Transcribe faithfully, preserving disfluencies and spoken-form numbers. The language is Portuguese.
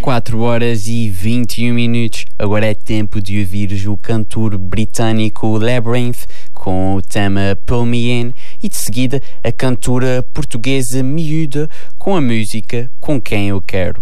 quatro horas e vinte e um minutos. Agora é tempo de ouvires o cantor britânico Labyrinth com o tema Pull Me In e de seguida a cantora portuguesa Miúda com a música Com Quem Eu Quero.